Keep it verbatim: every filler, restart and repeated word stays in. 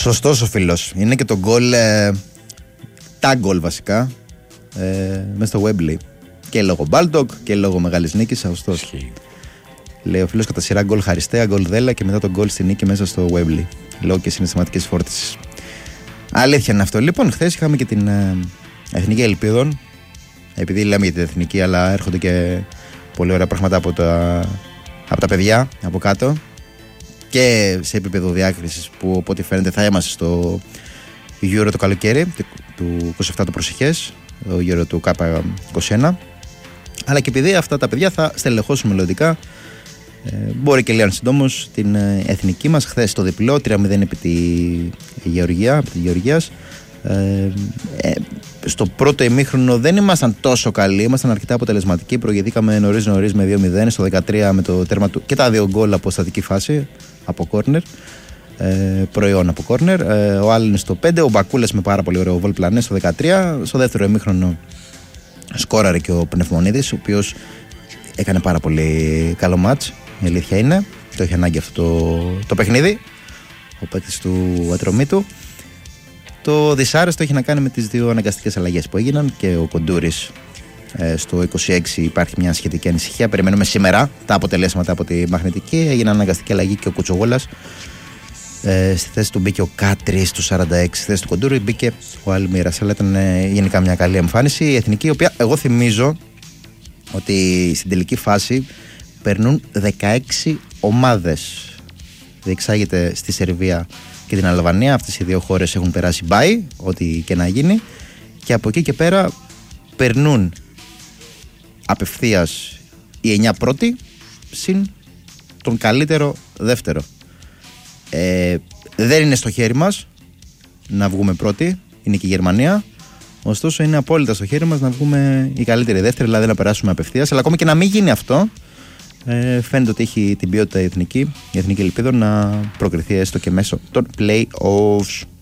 Σωστός ο φίλος. Είναι και το γκολ, ε, τα γκολ βασικά, ε, μέσα στο Wembley. Και λόγω Μπάλτοκ και λόγω μεγάλης νίκης. Σωστός. Λέει ο φίλος κατά σειρά γκολ Χαριστέα, γκολ Δέλα και μετά το γκολ στη νίκη μέσα στο Wembley. Λόγω και συναισθηματικής φόρτισης. Αλήθεια είναι αυτό. Λοιπόν, χθες είχαμε και την ε, Εθνική Ελπίδων. Επειδή λέμε για την Εθνική, αλλά έρχονται και πολύ ωραία πράγματα από τα, από τα παιδιά από κάτω. Και σε επίπεδο διάκρισης που από ό,τι φαίνεται θα είμαστε στο Euro το καλοκαίρι του είκοσι επτά το προσεχές, το Euro του K είκοσι ένα. Αλλά και επειδή αυτά τα παιδιά θα στελεχώσουν μελλοντικά, ε, μπορεί και λίγο συντόμως την ε, εθνική μας. Χθες το διπλό τρία μηδέν επί τη Γεωργία, επί τη Γεωργίας. Ε, ε, στο πρώτο ημίχρονο δεν ήμασταν τόσο καλοί, ήμασταν αρκετά αποτελεσματικοί. Προηγηθήκαμε νωρίς νωρίς με δύο μηδέν, στο δεκατρία με το τέρμα του και τα δύο γκολ από στατική φάση από κόρνερ, ε, προϊόν από κόρνερ. Ε, ο Άλεν στο πέντε, ο Μπακούλας με πάρα πολύ ωραίο βολ πλανέ στο δεκατρία. Στο δεύτερο ημίχρονο σκόραρε και ο Πνευμονίδης, ο οποίος έκανε πάρα πολύ καλό μάτς. Η αλήθεια είναι, το είχε ανάγκη αυτό το, το παιχνίδι, ο παίκτης του Ατρωμίτου. Το δυσάρεστο έχει να κάνει με τις δύο αναγκαστικές αλλαγές που έγιναν και ο Κοντούρης ε, στο είκοσι έξι υπάρχει μια σχετική ανησυχία. Περιμένουμε σήμερα τα αποτελέσματα από τη μαγνητική. Έγινε αναγκαστική αλλαγή και ο Κουτσογόλας. Ε, στη θέση του μπήκε ο Κάτρης του σαράντα έξι. Στη θέση του Κοντούρη μπήκε ο Αλμύρας. Αλλά ήταν ε, γενικά μια καλή εμφάνιση. Η εθνική, η οποία εγώ θυμίζω ότι στην τελική φάση περνούν δεκαέξι ομάδες. Διεξάγεται στη Σερβία και την Αλβανία. Αυτές οι δύο χώρες έχουν περάσει μπάι, ό,τι και να γίνει. Και από εκεί και πέρα περνούν απευθείας οι εννιά πρώτοι συν τον καλύτερο δεύτερο. Ε, δεν είναι στο χέρι μας να βγούμε πρώτοι, είναι και η Γερμανία. Ωστόσο είναι απόλυτα στο χέρι μας να βγούμε οι καλύτεροι δεύτεροι, δηλαδή να περάσουμε απευθείας. Αλλά ακόμη και να μην γίνει αυτό, ε, φαίνεται ότι έχει την ποιότητα η εθνική, η εθνική ελπίδα να προκριθεί έστω και μέσω των play-offs.